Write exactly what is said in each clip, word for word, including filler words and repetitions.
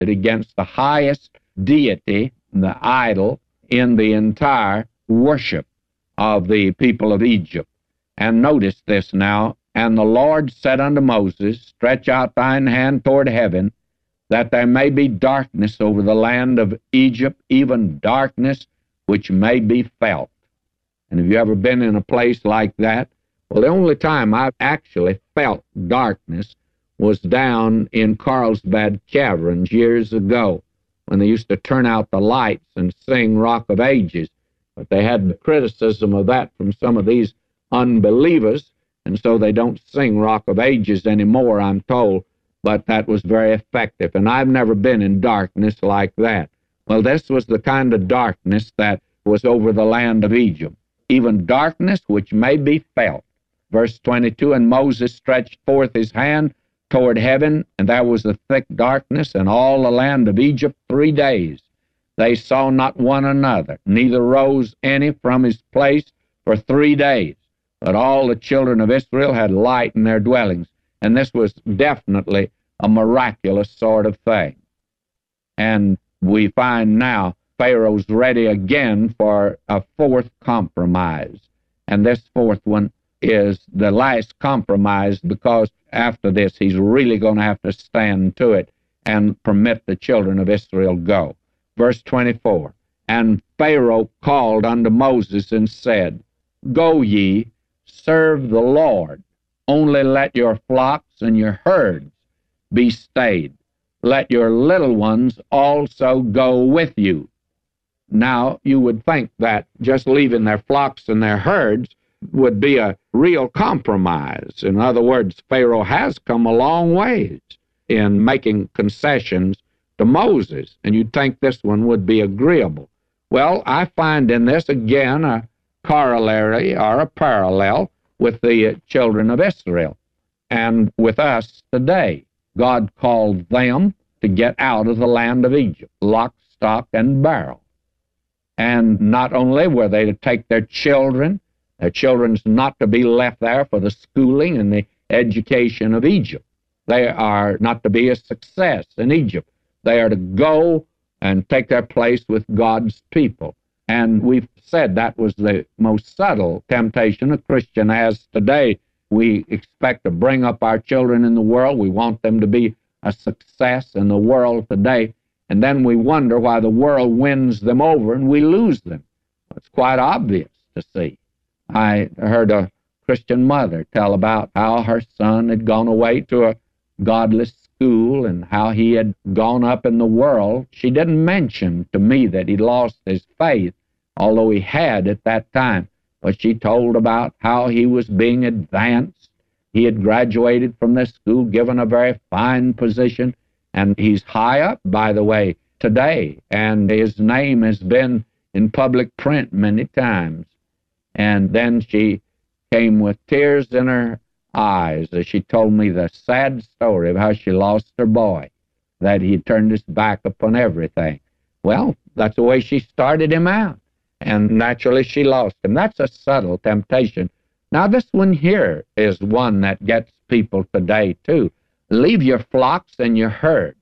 against the highest deity, the idol, in the entire worship of the people of Egypt. And notice this now, and the Lord said unto Moses, stretch out thine hand toward heaven, that there may be darkness over the land of Egypt, even darkness which may be felt. And have you ever been in a place like that? Well, the only time I've actually felt darkness was down in Carlsbad Caverns years ago, when they used to turn out the lights and sing Rock of Ages. But they had the criticism of that from some of these unbelievers, and so they don't sing Rock of Ages anymore, I'm told. But that was very effective, and I've never been in darkness like that. Well, this was the kind of darkness that was over the land of Egypt, even darkness which may be felt. Verse twenty-two, and Moses stretched forth his hand toward heaven, and there was a thick darkness in all the land of Egypt three days. They saw not one another, neither rose any from his place for three days. But all the children of Israel had light in their dwellings. And this was definitely a miraculous sort of thing. And we find now Pharaoh's ready again for a fourth compromise. And this fourth one is the last compromise, because after this he's really going to have to stand to it and permit the children of Israel go. Verse twenty-four, and Pharaoh called unto Moses and said, go ye, serve the Lord. Only let your flocks and your herds be stayed. Let your little ones also go with you. Now, you would think that just leaving their flocks and their herds would be a real compromise. In other words, Pharaoh has come a long ways in making concessions to Moses, and you'd think this one would be agreeable. Well, I find in this, again, a corollary or a parallel with the children of Israel and with us today. God called them to get out of the land of Egypt, lock, stock, and barrel. And not only were they to take their children, their children's not to be left there for the schooling and the education of Egypt. They are not to be a success in Egypt. They are to go and take their place with God's people. And we've said that was the most subtle temptation a Christian has today. We expect to bring up our children in the world. We want them to be a success in the world today. And then we wonder why the world wins them over and we lose them. It's quite obvious to see. I heard a Christian mother tell about how her son had gone away to a godless school and how he had gone up in the world. She didn't mention to me that he lost his faith, although he had at that time. But she told about how he was being advanced. He had graduated from this school, given a very fine position, and he's high up, by the way, today, and his name has been in public print many times. And then she came with tears in her eyes as she told me the sad story of how she lost her boy, that he turned his back upon everything. Well, that's the way she started him out, and naturally she lost him. That's a subtle temptation. Now, this one here is one that gets people today, too. Leave your flocks and your herds.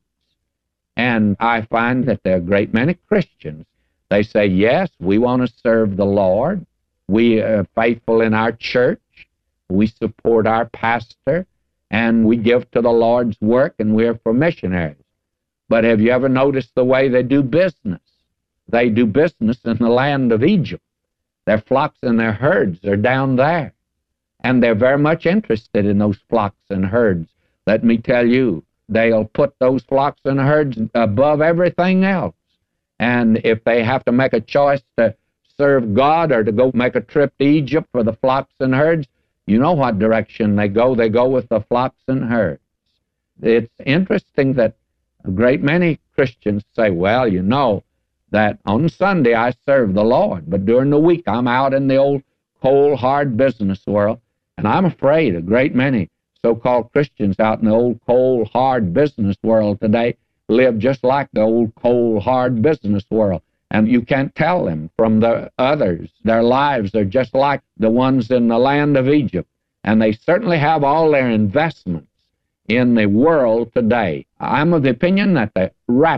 And I find that there are a great many Christians. They say, yes, we want to serve the Lord. We are faithful in our church. We support our pastor. And we give to the Lord's work, and we're for missionaries. But have you ever noticed the way they do business? They do business in the land of Egypt. Their flocks and their herds are down there. And they're very much interested in those flocks and herds. Let me tell you, they'll put those flocks and herds above everything else. And if they have to make a choice to serve God or to go make a trip to Egypt for the flocks and herds, you know what direction they go. They go with the flocks and herds. It's interesting that a great many Christians say, well, you know, that on Sunday I serve the Lord, but during the week I'm out in the old cold, hard business world. And I'm afraid a great many so-called Christians out in the old cold, hard business world today live just like the old cold, hard business world. And you can't tell them from the others. Their lives are just like the ones in the land of Egypt. And they certainly have all their investments in the world today. I'm of the opinion that the rapture